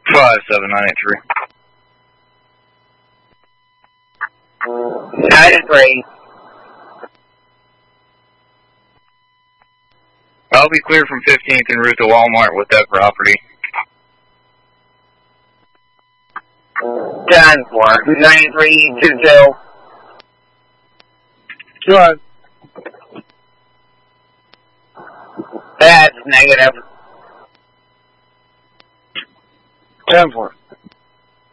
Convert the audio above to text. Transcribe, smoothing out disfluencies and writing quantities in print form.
57983. 93. I'll be clear from 15th en route to Walmart with that property. 10-4. 9322. Go ahead. That's negative. 10-4.